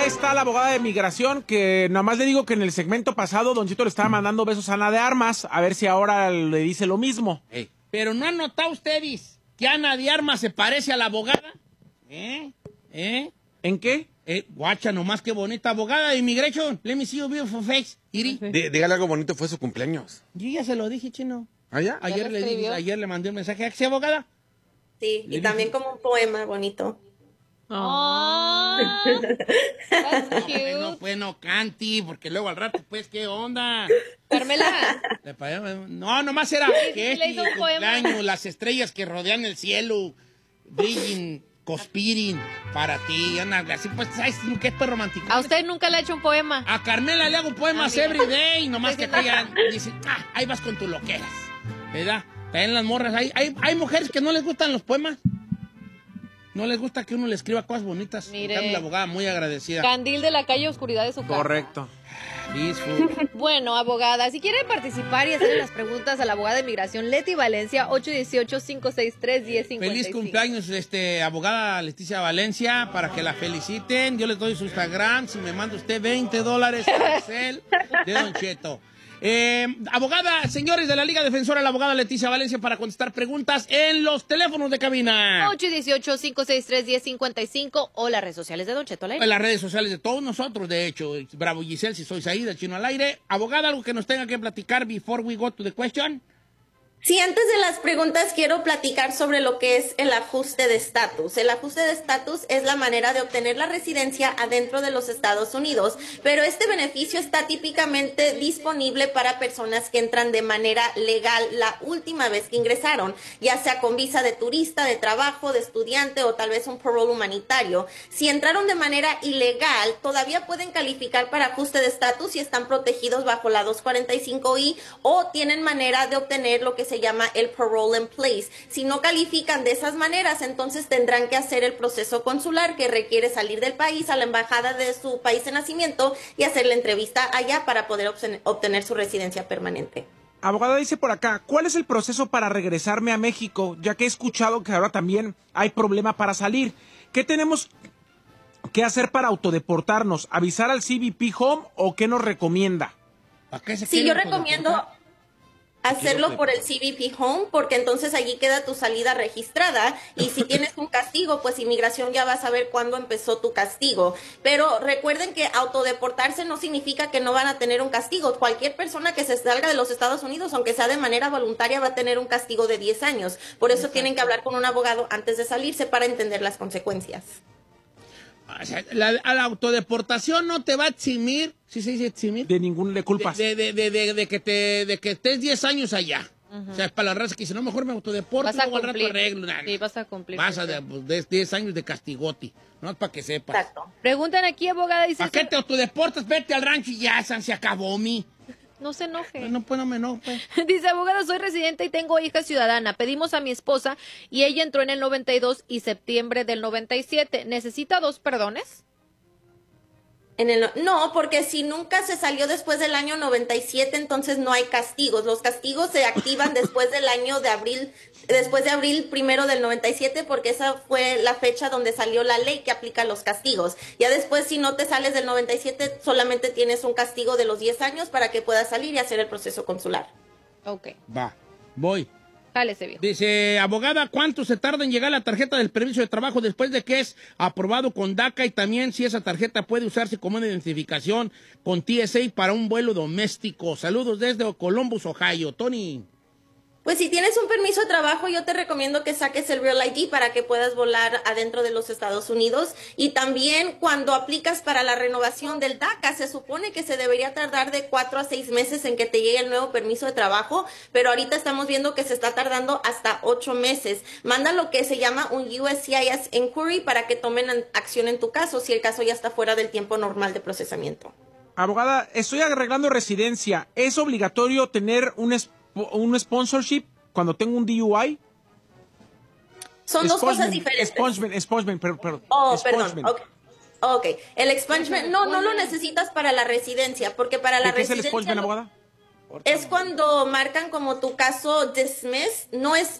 está la abogada de migración, que nada más le digo que en el segmento pasado Don Cheto le estaba mandando besos a Ana de Armas, a ver si ahora le dice lo mismo. Pero ¿no han notado ustedes que Ana de Armas se parece a la abogada? ¿En qué? Guacha, nomás qué bonita abogada de immigration. Let me see your beautiful face. Iri. Dígale algo bonito, fue su cumpleaños. Yo ya se lo dije, chino. ¿Ah, ya? Ayer le mandé un mensaje. ¿A qué sea abogada? Sí, y también como un poema bonito. Oh, that's cute. Bueno, Canti, porque luego al rato, pues, ¿qué onda? Carmela. No, nomás era que le hizo un poema. cumpleaños, las estrellas que rodean el cielo, brillen, conspiren para ti, Ana, así pues, ¿sabes qué es pues romántico? ¿A usted nunca le ha hecho un poema? A Carmela le hago poemas every day, nomás que ella dice, ahí vas con tus loqueras, ¿verdad? También las morras, hay mujeres que no les gustan los poemas. No les gusta que uno le escriba cosas bonitas. Mire. La abogada muy agradecida. Candil de la calle, oscuridad de su casa. Correcto. Bueno, abogada, si quieren participar y hacerle las preguntas a la abogada de migración Leti Valencia, 818-563-1055. Feliz cumpleaños, abogada Leticia Valencia, para que la feliciten. Yo les doy su Instagram, si me manda usted $20 a Excel de Don Cheto. Abogada, señores de la Liga Defensora, la abogada Leticia Valencia para contestar preguntas en los teléfonos de cabina. 818-563-1055 o las redes sociales de Don Cheto al aire. En las redes sociales de todos nosotros, de hecho. Bravo Giselle, si soy Saída, Chino al aire. Abogada, algo que nos tenga que platicar before we go to the question. Sí, antes de las preguntas quiero platicar sobre lo que es el ajuste de estatus. El ajuste de estatus es la manera de obtener la residencia adentro de los Estados Unidos, pero este beneficio está típicamente disponible para personas que entran de manera legal la última vez que ingresaron, ya sea con visa de turista, de trabajo, de estudiante o tal vez un parole humanitario. Si entraron de manera ilegal, todavía pueden calificar para ajuste de estatus y están protegidos bajo la 245I o tienen manera de obtener lo que se llama el parole in place. Si no califican de esas maneras, entonces tendrán que hacer el proceso consular que requiere salir del país a la embajada de su país de nacimiento y hacer la entrevista allá para poder obtener su residencia permanente. Abogada, dice por acá, ¿cuál es el proceso para regresarme a México? Ya que he escuchado que ahora también hay problema para salir. ¿Qué tenemos que hacer para autodeportarnos? ¿Avisar al CBP Home o qué nos recomienda? Sí, yo recomiendo hacerlo por el CBP Home, porque entonces allí queda tu salida registrada y si tienes un castigo, pues inmigración ya va a saber cuándo empezó tu castigo. Pero recuerden que autodeportarse no significa que no van a tener un castigo. Cualquier persona que se salga de los Estados Unidos, aunque sea de manera voluntaria, va a tener un castigo de 10 años. Por eso tienen que hablar con un abogado antes de salirse para entender las consecuencias. O sea, la autodeportación no te va a eximir, ¿sí se dice eximir? De ninguna culpa. De que estés 10 años allá. O sea, es para la raza que dice, no, mejor me autodeporto y luego al rato arreglo. Sí, vas a cumplir. Vas a 10 años de castigoti, no es para que sepas. Exacto. Preguntan aquí, abogada, dice... ¿Para qué te autodeportas? Vete al rancho y ya, se acabó, No se enoje. No, pues no me enoje. Dice, abogada, soy residente y tengo hija ciudadana. Pedimos a mi esposa y ella entró en el 92 y septiembre del 97. ¿Necesita 2 perdones? No, porque si nunca se salió después del año 97, entonces no hay castigos. Los castigos se activan después del año de abril, después de abril 1 del 97, porque esa fue la fecha donde salió la ley que aplica los castigos. Ya después, si no te sales del 97, solamente tienes un castigo de los 10 años para que puedas salir y hacer el proceso consular. Ok. Va, voy. Jálese bien. Dice, abogada, ¿cuánto se tarda en llegar la tarjeta del permiso de trabajo después de que es aprobado con DACA? Y también si esa tarjeta puede usarse como una identificación con TSA para un vuelo doméstico. Saludos desde Columbus, Ohio. Tony. Pues si tienes un permiso de trabajo, yo te recomiendo que saques el Real ID para que puedas volar adentro de los Estados Unidos. Y también cuando aplicas para la renovación del DACA, se supone que se debería tardar de 4 a 6 meses en que te llegue el nuevo permiso de trabajo, pero ahorita estamos viendo que se está tardando hasta 8 meses. Manda lo que se llama un USCIS Inquiry para que tomen acción en tu caso, si el caso ya está fuera del tiempo normal de procesamiento. Abogada, estoy arreglando residencia. ¿Es obligatorio tener un sponsorship cuando tengo un DUI? Son dos cosas diferentes. Expungement, perdón. Oh, perdón. Ok. El expungement no lo necesitas para la residencia, porque para la residencia... ¿Qué es el expungement, abogada? Es cuando marcan como tu caso dismiss, no es